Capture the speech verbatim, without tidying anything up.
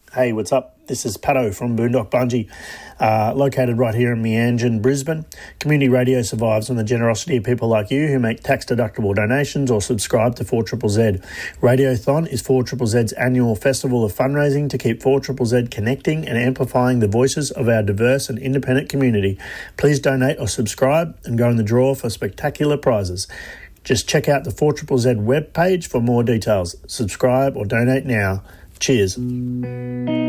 Hey, what's up? This is Pato from Boondock Bungee, uh, located right here in Meanjin, Brisbane. Community radio survives on the generosity of people like you who make tax-deductible donations or subscribe to four Z Z Z. Radiothon is four Z Z Z's annual festival of fundraising to keep four Z Z Z connecting and amplifying the voices of our diverse and independent community. Please donate or subscribe and go in the draw for spectacular prizes. Just check out the four Z Z Z webpage for more details. Subscribe or donate now. Cheers.